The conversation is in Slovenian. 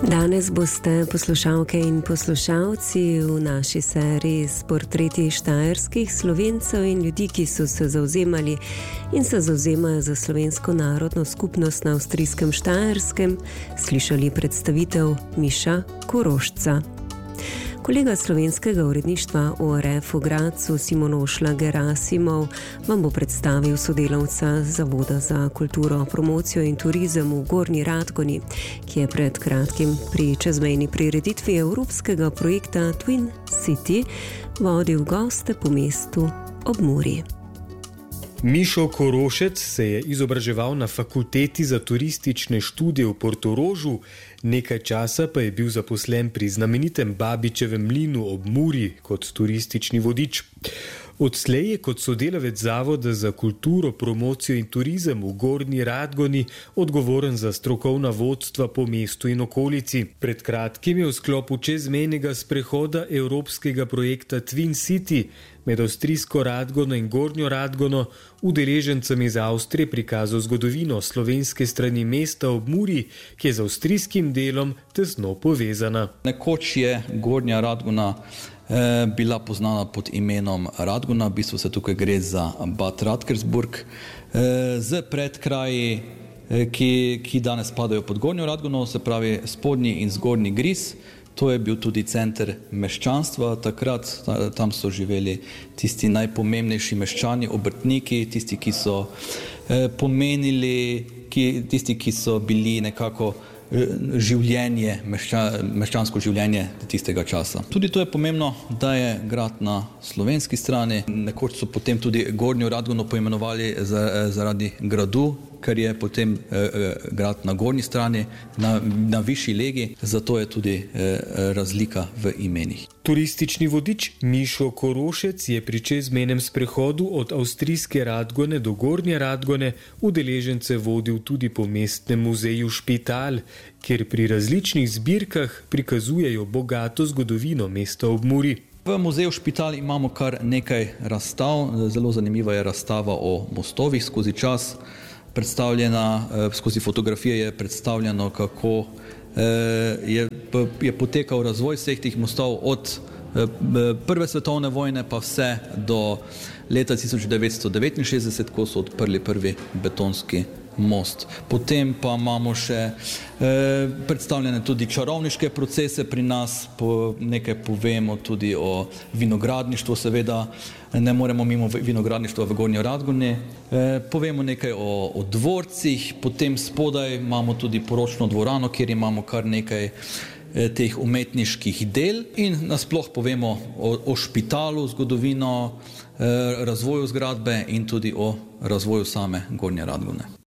Danes boste poslušalke in poslušalci v naši seriji s portreti štajerskih Slovencev in ljudi, ki so se zavzemali in se zavzemajo za slovensko narodno skupnost na avstrijskem Štajerskem, slišali predstavitev Miša Korošca. Kolega slovenskega uredništva ORF v Gradcu Simon Ošla-Gerasimov vam bo predstavil sodelavca Zavoda za kulturo, promocijo in turizem v Gornji Radgoni, ki je pred kratkim pri čezmejni prireditvi evropskega projekta Twin City vodil goste po mestu ob Muri. Mišo Korošec se je izobraževal na fakulteti za turistične študije v Portorožu, nekaj časa pa je bil zaposlen pri znamenitem Babičevem mlinu ob Muri kot turistični vodič. Odslej je kot sodelavec Zavoda za kulturo, promocijo in turizem v Gornji Radgoni odgovoren za strokovna vodstva po mestu in okolici. Pred kratkim je v sklopu čezmejnega sprehoda evropskega projekta Twin City med avstrijsko Radgono in Gornjo Radgono udeležencem iz Avstrije prikazal zgodovino slovenske strani mesta ob Muri, ki je z avstrijskim delom tesno povezana. Nekoč je Gornja Radgona bila poznana pod imenom Radgona, v bistvu se tukaj gre za Bad Radkersburg, z predkraji, ki danes spadajo pod Gornjo Radgono, se pravi spodnji in zgornji Gris. To je bil tudi center meščanstva takrat, tam so živeli tisti najpomembnejši meščani, obrtniki, tisti, ki so pomenili, tisti, ki so bili nekako življenje, meščansko življenje tistega časa. Tudi to je pomembno, da je grad na slovenski strani. Nekoč so potem tudi Gornjo Radgono poimenovali zaradi gradu, ker je potem grad na gornji strani, na višji legi, zato je tudi razlika v imenih. Turistični vodič Mišo Korošec je pri čezmejnem sprehodu od avstrijske Radgone do Gornje Radgone udeležence vodil tudi po mestnem muzeju Špital, kjer pri različnih zbirkah prikazujejo bogato zgodovino mesta ob Muri. V muzeju Špital imamo kar nekaj razstav. Zelo zanimiva je razstava o mostovih skozi čas. Skozi fotografije je predstavljeno, kako je potekal razvoj vseh teh mostov od Prve svetovne vojne pa vse do leta 1969, ko so odprli prvi betonski most. Potem pa imamo še predstavljene tudi čarovniške procese pri nas, nekaj povemo tudi o vinogradništvu, seveda ne moremo mimo vinogradništva v Gornji Radgoni. Povemo nekaj o dvorcih, potem spodaj imamo tudi poročno dvorano, kjer imamo kar nekaj teh umetniških del in nasploh povemo o Špitalu, zgodovino, razvoju zgradbe in tudi o razvoju same Gornje Radgone.